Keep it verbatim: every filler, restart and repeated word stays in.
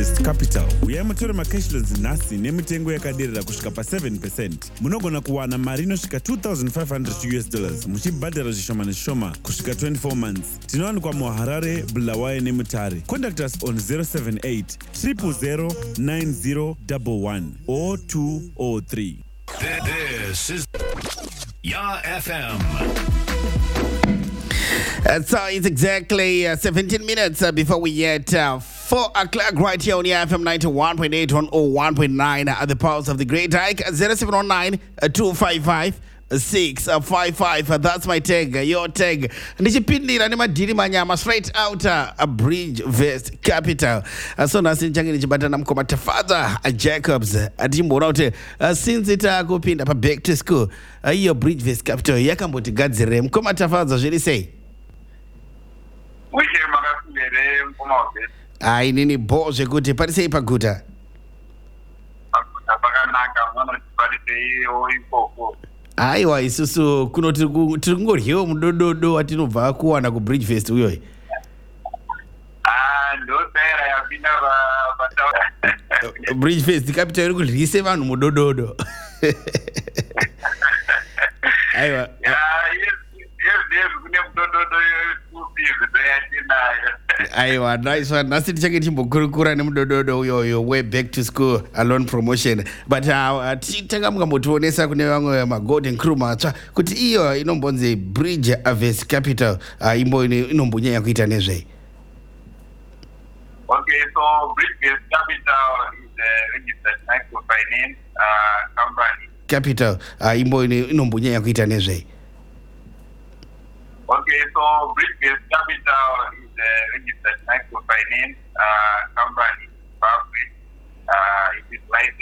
Capital uyamatore macashloans nhasi nemitengo yakaderera kusvika pa seven percent. Munogona kuwana mari inosvika two thousand five hundred US dollars muchibhadhara zvishoma nezvishoma kusvika twenty-four months. Tinowanikwa muHarare, Bulawayo neMutare. Contact us on zero seven eight, zero zero zero, nine zero one one or two zero three. This is Ya F M. Uh, so it's exactly uh, seventeen minutes uh, before we get uh, four o'clock right here on the F M ninety-one point eight, one oh one point nine at the pulse of the Great Hike. zero seven zero nine, two five five, six five five. Uh, that's my tag, uh, your tag. Nichipindira ni madiri manyama straight out uh, a Bridge Vest Capital. Uh, so nasi nchangi nichibatana mkoma tafadha uh, Jacobs. Atimbona uh, ute uh, since ita kupinda pa back to school. Uh, your Bridge Vest Capital yakamboti gadzire mkoma tafadha jeli say. Uche makasindere mkoma wabesi. Ai nini boje kuti parise ipaguta. Paguta pakanaka mwana chiparise iyo ikoko. Aiwa isusu kuno tiri kungoryewo mudododo watinobva kuwana kuBridge Fest uyoyi. Ah, ndosera yapinda pa Bridge Fest Capital iri kuryise vanhu mudododo. Aiwa. Ya, yes, yes, yes, kune mudododo kubizi doyatinayo. Aiwa, nice one. Nasi tichake timbokurukura nemudododo uyoyo way back to school alone promotion. But uh, titanga mukambotionesa kune vamwe ma Golden Crew matsva kuti iyo inombonzi Bridge Vest Capital uh, imbo inombonyanya kuita nezvei. Okay, so Bridge Vest Capital is a registered microfinance uh, company. Capital uh, imbo inombonyanya kuita nezvei. Okay, so Bridge Vest Capital is a registered microfinance uh, company. Uh, it is licensed